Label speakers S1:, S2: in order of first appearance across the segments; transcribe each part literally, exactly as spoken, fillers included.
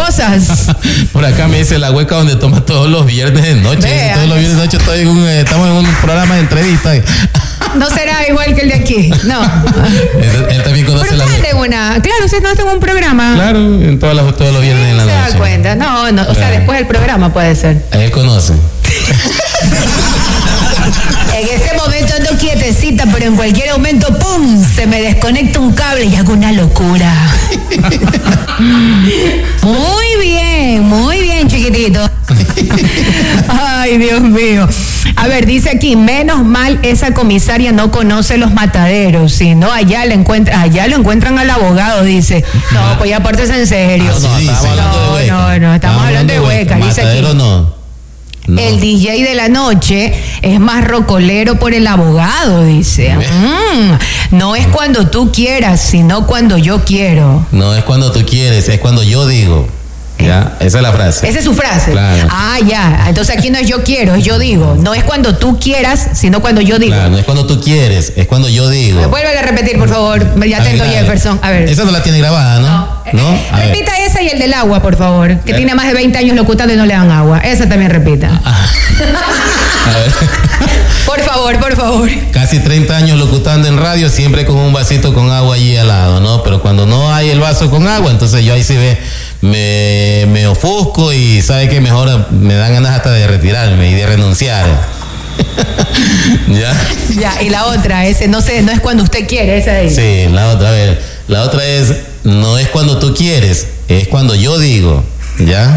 S1: cosas.
S2: Por acá me dice la hueca donde toma todos los viernes de noche.
S1: Vean.
S2: Todos los viernes de noche estoy en un, estamos en un programa de entrevista.
S1: No será igual que el de aquí, no.
S2: Él, él también conoce
S1: Pero
S2: la
S1: ustedes
S2: hueca.
S1: de una, claro, ustedes no tienen un programa.
S2: Claro, en todas las, todos los viernes en la
S1: Se
S2: noche.
S1: da cuenta, no, no, o sea,
S2: Claro.
S1: después del programa puede ser.
S2: Él conoce.
S1: En este momento ando quietecita, pero en cualquier momento, ¡pum!, se me desconecta un cable y hago una locura. Muy bien, muy bien, chiquitito. Ay, Dios mío. A ver, dice aquí, menos mal esa comisaria no conoce los mataderos, si no allá le encuentra, allá lo encuentran al abogado, dice. No, pues ya pórtese en serio.
S2: Ah, no, estamos hablando de
S1: No,
S2: hueca.
S1: no, no, estamos hablando de hueca, dice aquí.
S2: Matadero no. No.
S1: El D J de la noche es más rocolero por el abogado, dice. Mm, no es cuando tú quieras, sino cuando yo quiero.
S2: No es cuando tú quieres, es cuando yo digo. ¿Ya? Esa es la frase.
S1: Esa es su frase.
S2: Claro.
S1: Ah, ya. Entonces aquí no es yo quiero, es yo digo. No es cuando tú quieras, sino cuando yo digo.
S2: Claro, no es cuando tú quieres, es cuando yo digo.
S1: Vuelve a repetir, por favor. Ya
S2: A ver,
S1: atento,
S2: a ver.
S1: Jefferson. A ver.
S2: Esa no la tiene grabada, ¿no?
S1: No.
S2: ¿No? A ver.
S1: Repita esa y el del agua, por favor. Que
S2: ¿Eh?
S1: tiene más de veinte años locutando y no le dan agua. Esa también repita.
S2: A ver.
S1: Por favor, por favor.
S2: Casi treinta años locutando en radio, siempre con un vasito con agua allí al lado, ¿no? Pero cuando no hay el vaso con agua, entonces yo ahí sí ve, me, me ofusco y sabe que mejor me dan ganas hasta de retirarme y de renunciar. ¿Ya?
S1: Ya, y la otra, ese no sé, no es cuando usted quiere, esa de ahí.
S2: Sí, la otra, a ver. La otra es, no es cuando tú quieres, es cuando yo digo. ¿Ya?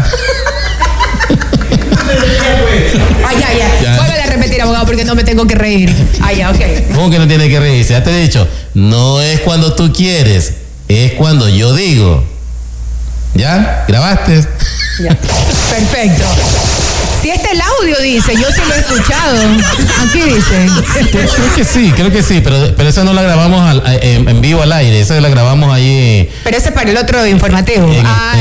S1: Ah, ya, ya.
S2: Ya.
S1: Vuelve a repetir, abogado, porque no me tengo que reír. Ah, ya, ok.
S2: ¿Cómo que no tiene que reírse? Ya te he dicho, no es cuando tú quieres, es cuando yo digo. ¿Ya? ¿Grabaste?
S1: Ya. Perfecto. Si este el audio dice, yo sí lo he escuchado. Aquí dice.
S2: Creo, creo que sí, creo que sí, pero, pero esa no la grabamos al- en, en vivo al aire, esa la grabamos ahí
S1: Pero ese es para el otro informativo.
S2: en,
S1: Ah,